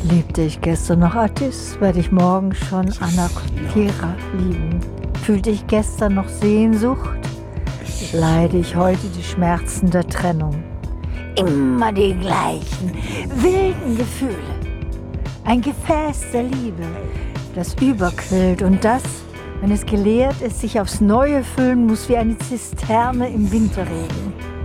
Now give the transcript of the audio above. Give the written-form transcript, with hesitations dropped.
Liebte ich gestern noch Attis, werde ich morgen schon Anaktira lieben. Fühlte ich gestern noch Sehnsucht, leide ich heute die Schmerzen der Trennung. Immer die gleichen wilden Gefühle. Ein Gefäß der Liebe, das überquillt und das, wenn es geleert ist, sich aufs Neue füllen muss wie eine Zisterne im Winterregen.